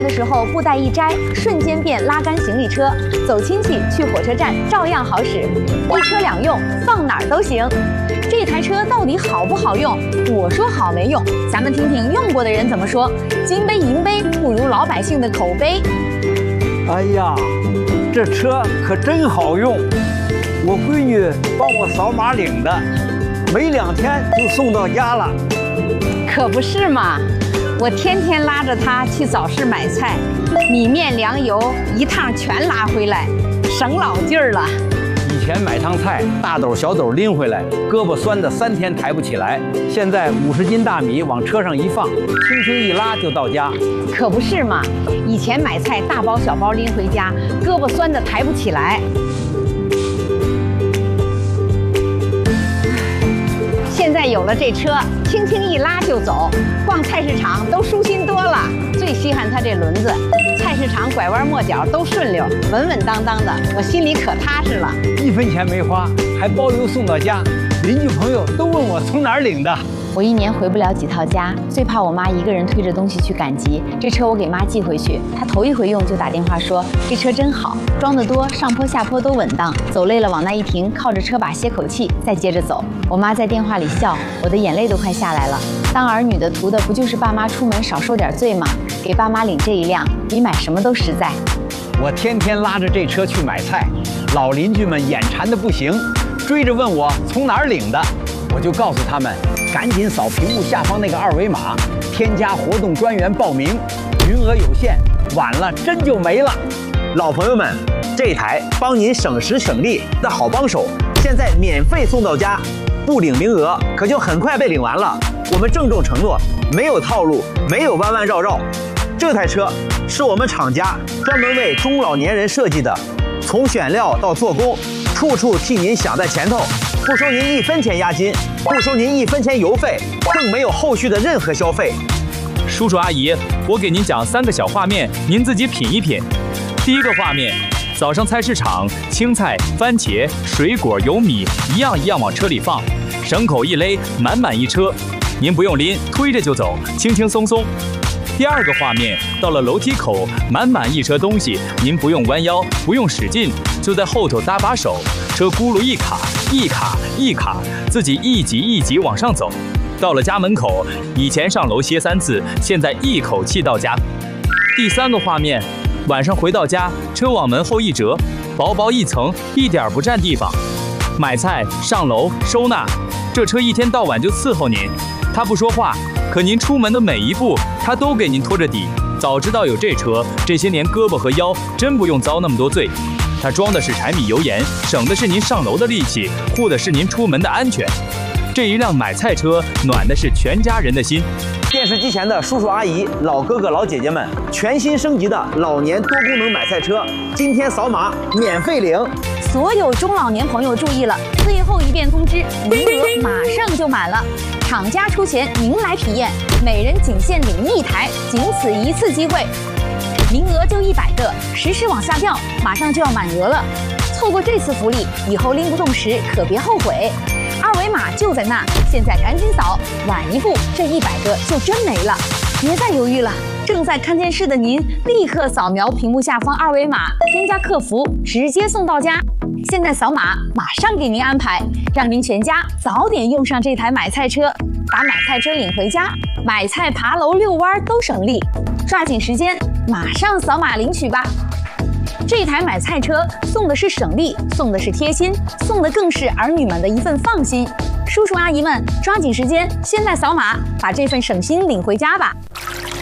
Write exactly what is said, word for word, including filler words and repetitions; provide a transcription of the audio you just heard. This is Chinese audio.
的时候布袋一摘，瞬间变拉杆行李车，走亲戚去火车站照样好使，一车两用，放哪儿都行。这台车到底好不好用？我说好没用，咱们听听用过的人怎么说。金杯银杯不如老百姓的口碑。 哎呀，这车可真好用，我闺女帮我扫码领的，没两天就送到家了。 可不是嘛。 我天天拉着他去早市买菜，米面粮油一趟全拉回来，省老劲儿了。 以前买趟菜，大斗小斗拎回来，胳膊酸的三天抬不起来。现在五十斤大米往车上一放，轻轻一拉就到家。 可不是嘛，以前买菜大包小包拎回家，胳膊酸的抬不起来。现在有了这车，轻轻一拉就走，逛菜市场都舒心多了。最稀罕它这轮子，菜市场拐弯抹角都顺溜，稳稳当当的，我心里可踏实了。 一分钱没花，还包邮送到家，邻居朋友都问我从哪儿领的。 我一年回不了几套家，最怕我妈一个人推着东西去赶集。这车我给妈寄回去，她头一回用就打电话说这车真好，装得多，上坡下坡都稳当，走累了往那一停，靠着车把歇口气，再接着走。我妈在电话里笑，我的眼泪都快下来了。当儿女的图的不就是爸妈出门少受点罪吗？给爸妈领这一辆，比买什么都实在。 我天天拉着这车去买菜，老邻居们眼馋的不行，追着问我从哪儿领的，我就告诉他们。 赶紧扫屏幕下方那个二维码，添加活动专员报名，名额有限，晚了真就没了。 老朋友们，这台帮您省时省力的好帮手，现在免费送到家，不领名额可就很快被领完了。我们郑重承诺，没有套路，没有弯弯绕绕。这台车是我们厂家专门为中老年人设计的，从选料到做工，处处替您想在前头。 不收您一分钱押金，不收您一分钱邮费，更没有后续的任何消费。 叔叔阿姨，我给您讲三个小画面，您自己品一品。第一个画面，早上菜市场，青菜、番茄、水果、油米一样一样往车里放，绳口一勒，满满一车，您不用拎，推着就走，轻轻松松。 第二个画面，到了楼梯口，满满一车东西，您不用弯腰，不用使劲，就在后头搭把手，车轱辘一卡，一卡一卡，自己一级一级往上走。到了家门口，以前上楼歇三次，现在一口气到家。第三个画面，晚上回到家，车往门后一折，薄薄一层，一点不占地方。买菜、上楼、收纳，这车一天到晚就伺候您，他不说话。 可您出门的每一步，他都给您拖着底。早知道有这车，这些年胳膊和腰真不用遭那么多罪。它装的是柴米油盐，省的是您上楼的力气，护的是您出门的安全。这一辆买菜车，暖的是全家人的心。 电视机前的叔叔阿姨、老哥哥老姐姐们，全新升级的老年多功能买菜车，今天扫码免费领。 所有中老年朋友注意了，最后一遍通知，名额马上就满了。 厂家出钱，您来体验，每人仅限领一台，仅此一次机会，名额就一百个，时时往下掉，马上就要满额了。错过这次福利，以后拎不动时可别后悔。二维码就在那，现在赶紧扫，晚一步这一百个就真没了。别再犹豫了，正在看电视的您，立刻扫描屏幕下方二维码，添加客服，直接送到家。 现在扫码，马上给您安排，让您全家早点用上这台买菜车，把买菜车领回家，买菜、爬楼、遛弯都省力。抓紧时间，马上扫码领取吧！这台买菜车送的是省力，送的是贴心，送的更是儿女们的一份放心。叔叔阿姨们，抓紧时间，现在扫码，把这份省心领回家吧！